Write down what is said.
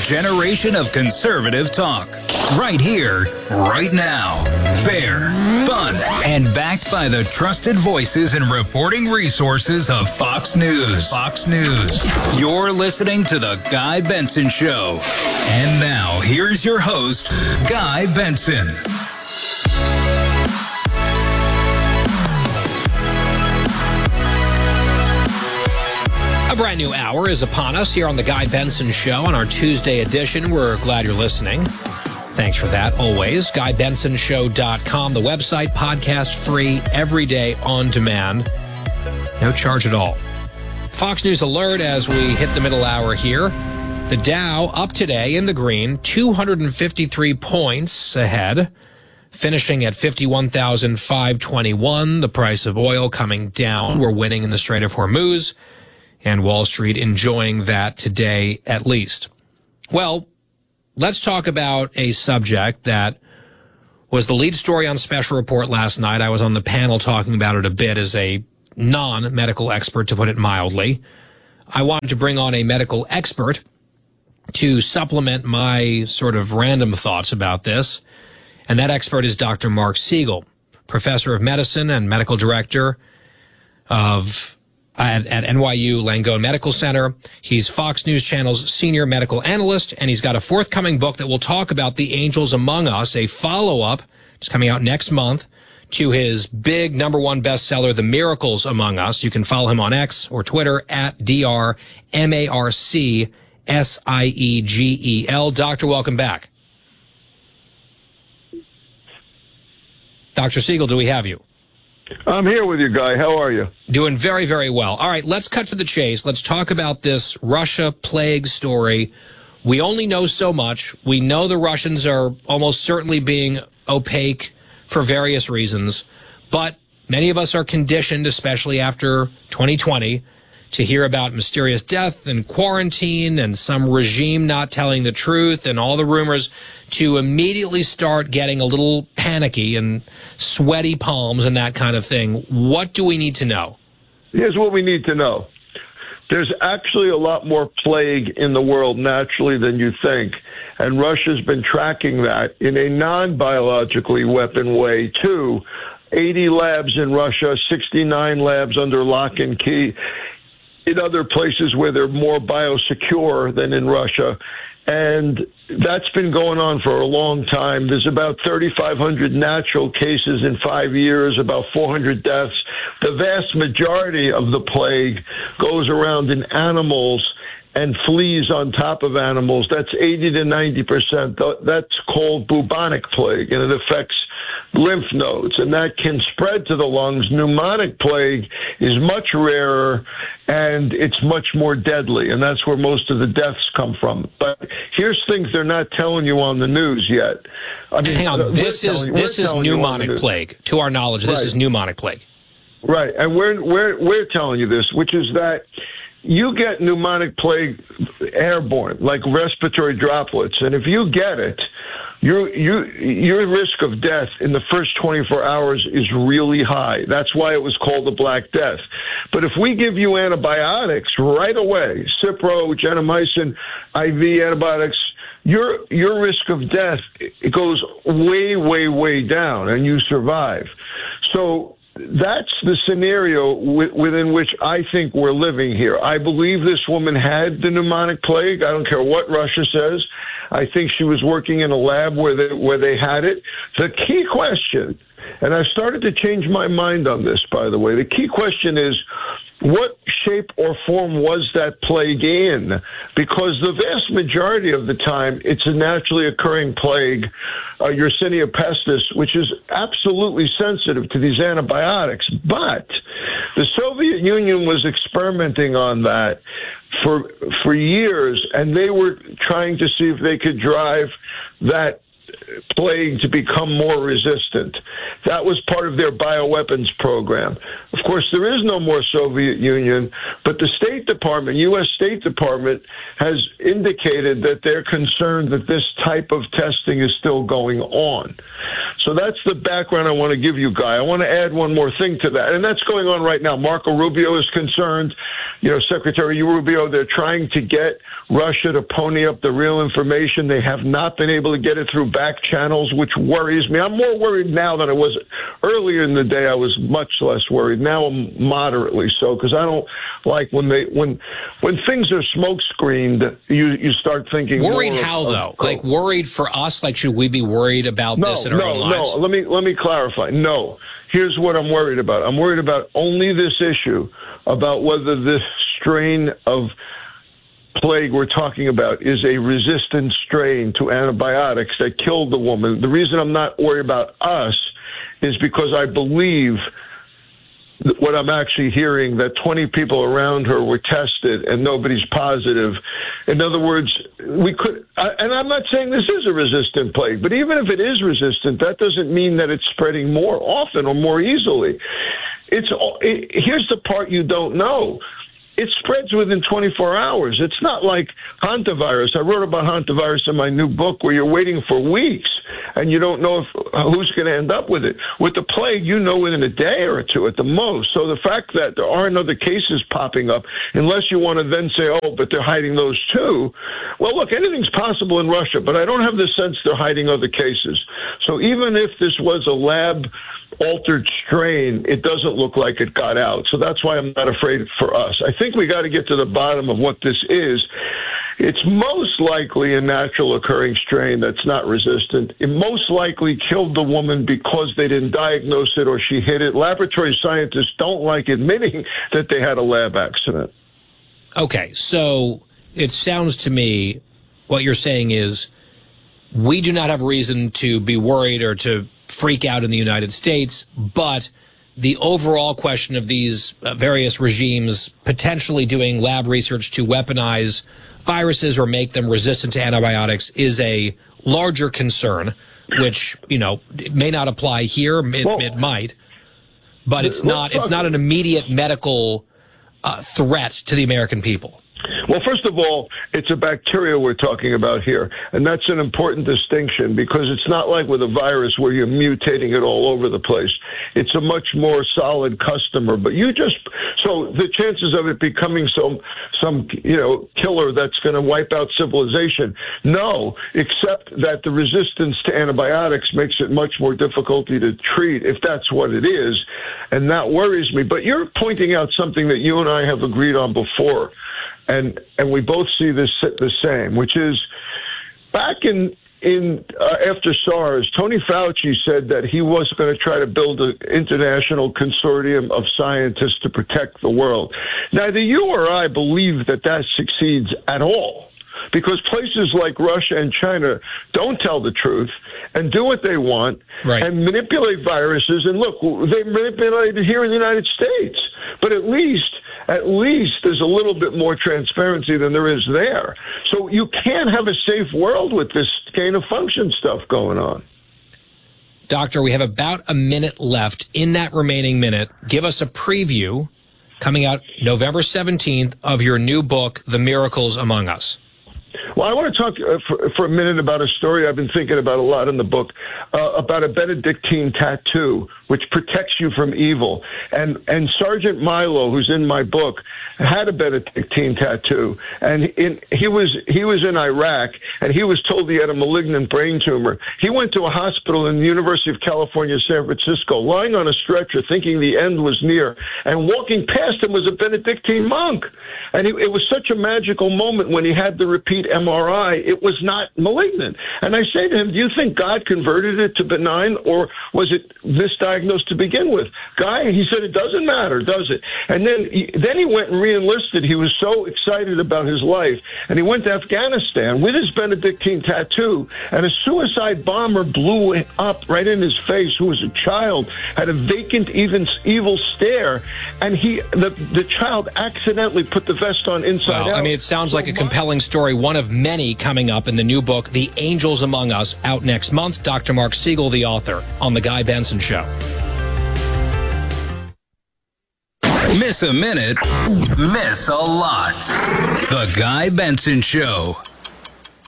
generation of conservative talk. Right here, right now. Fair, fun, and backed by the trusted voices and reporting resources of Fox News. Fox News. You're listening to The Guy Benson Show. And now, here's your host, Guy Benson. A brand new hour is upon us here on The Guy Benson Show on our Tuesday edition. We're glad you're listening. Thanks for that, always. GuyBensonShow.com, the website, podcast free, every day on demand. No charge at all. Fox News alert as we hit the middle hour here. The Dow up today in the green, 253 points ahead, finishing at 51,521. The price of oil coming down. We're winning in the Strait of Hormuz. And Wall Street enjoying that today, at least. Well, let's talk about a subject that was the lead story on Special Report last night. I was on the panel talking about it a bit as a non-medical expert, to put it mildly. I wanted to bring on a medical expert to supplement my sort of random thoughts about this. And that expert is Dr. Mark Siegel, professor of medicine and medical director at NYU Langone Medical Center. He's Fox News Channel's senior medical analyst, and he's got a forthcoming book that will talk about the angels among us, a follow-up. It's coming out next month to his big #1 bestseller, The Miracles Among Us. You can follow him on X or Twitter at DrMarcSiegel. Doctor, welcome back. Dr. Siegel, do we have you? I'm here with you, Guy. How are you? Doing very, very well. All right, let's cut to the chase. Let's talk about this Russia plague story. We only know so much. We know the Russians are almost certainly being opaque for various reasons, but many of us are conditioned, especially after 2020, to hear about mysterious death and quarantine and some regime not telling the truth and all the rumors, to immediately start getting a little panicky and sweaty palms and that kind of thing. What do we need to know? Here's what we need to know. There's actually a lot more plague in the world naturally than you think, and Russia's been tracking that in a non-biologically weapon way, too. 80 labs in Russia, 69 labs under lock and key. In other places where they're more biosecure than in Russia. And that's been going on for a long time. There's about 3,500 natural cases in 5 years, about 400 deaths. The vast majority of the plague goes around in animals and fleas on top of animals. That's 80 to 90%. That's called bubonic plague, and it affects lymph nodes, and that can spread to the lungs. Pneumonic plague is much rarer, and it's much more deadly, and that's where most of the deaths come from. But here's things they're not telling you on the news yet. I mean, hang on, this is pneumonic plague. To our knowledge, this is pneumonic plague. Right, and we're telling you this, which is that you get pneumonic plague airborne, like respiratory droplets, and if you get it, your risk of death in the first 24 hours is really high. That's why it was called the Black Death. But if we give you antibiotics right away, Cipro, gentamicin, IV antibiotics, your risk of death, it goes way, way, way down, and you survive. So that's the scenario within which I think we're living here. I believe this woman had the pneumonic plague. I don't care what Russia says. I think she was working in a lab where they had it. The key question, and I've started to change my mind on this, by the way, the key question is, what shape or form was that plague in? Because the vast majority of the time, it's a naturally occurring plague, Yersinia pestis, which is absolutely sensitive to these antibiotics. But the Soviet Union was experimenting on that for years, and they were trying to see if they could drive that plague to become more resistant. That was part of their bioweapons program. Of course, there is no more Soviet Union, but the State Department, U.S. State Department, has indicated that they're concerned that this type of testing is still going on. So that's the background I want to give you, Guy. I want to add one more thing to that, and that's going on right now. Marco Rubio is concerned. Secretary Rubio, they're trying to get Russia to pony up the real information. They have not been able to get it through back channels, which worries me. I'm more worried now than I was earlier in the day. I was much less worried. Now I'm moderately so, because I don't like when things are smoke screened. You start thinking. Worried how though? Like worried for us? Like should we be worried about this in our own lives? No. Let me clarify. No. Here's what I'm worried about. I'm worried about only this issue about whether this strain of plague we're talking about is a resistant strain to antibiotics that killed the woman. The reason I'm not worried about us is because I believe what I'm actually hearing, that 20 people around her were tested and nobody's positive. In other words, we could, and I'm not saying this is a resistant plague, but even if it is resistant, that doesn't mean that it's spreading more often or more easily. Here's the part you don't know. It spreads within 24 hours. It's not like hantavirus. I wrote about hantavirus in my new book, where you're waiting for weeks and you don't know who's going to end up with it. With the plague, you know within a day or two at the most. So the fact that there aren't other cases popping up, unless you want to then say, oh, but they're hiding those too. Well, look, anything's possible in Russia, but I don't have the sense they're hiding other cases. So even if this was a lab-altered strain, it doesn't look like it got out. So that's why I'm not afraid for us. I think we got to get to the bottom of what this is. It's most likely a natural occurring strain that's not resistant. It most likely killed the woman because they didn't diagnose it or she hid it. Laboratory scientists don't like admitting that they had a lab accident. Okay, so it sounds to me what you're saying is we do not have reason to be worried or to freak out in the United States, but the overall question of these various regimes potentially doing lab research to weaponize viruses or make them resistant to antibiotics is a larger concern, which, it may not apply here. It might, but it's not an immediate medical threat to the American people. Well, first of all, it's a bacteria we're talking about here, and that's an important distinction, because it's not like with a virus where you're mutating it all over the place. It's a much more solid customer, but so the chances of it becoming some killer that's going to wipe out civilization, no, except that the resistance to antibiotics makes it much more difficult to treat, if that's what it is, and that worries me. But you're pointing out something that you and I have agreed on before. And we both see this the same, which is back after SARS, Tony Fauci said that he was going to try to build an international consortium of scientists to protect the world. Neither you or I believe that succeeds at all, because places like Russia and China don't tell the truth and do what they want, right, and manipulate viruses. And look, they manipulate it here in the United States, but at least there's a little bit more transparency than there is there. So you can't have a safe world with this gain of function stuff going on. Doctor, we have about a minute left. In that remaining minute, give us a preview coming out November 17th of your new book, The Miracles Among Us. Well, I want to talk for a minute about a story I've been thinking about a lot in the book, about a Benedictine tattoo, which protects you from evil. And Sergeant Milo, who's in my book, had a Benedictine tattoo. And he was in Iraq, and he was told he had a malignant brain tumor. He went to a hospital in the University of California, San Francisco, lying on a stretcher, thinking the end was near. And walking past him was a Benedictine monk. And it was such a magical moment when he had the repeat MRI. It was not malignant. And I say to him, do you think God converted it to benign, or was it misdiagnosed to begin with? Guy, he said, it doesn't matter, does it? And then he went and re-enlisted. He was so excited about his life. And he went to Afghanistan with his Benedictine tattoo, and a suicide bomber blew it up right in his face, who was a child, had a vacant, evil stare, and the child accidentally put the vest on inside out. I mean, it sounds like a compelling story, one of many coming up in the new book, The Angels Among Us, out next month. Dr. Mark Siegel, the author, on The Guy Benson Show. Miss a minute, miss a lot. The Guy Benson Show.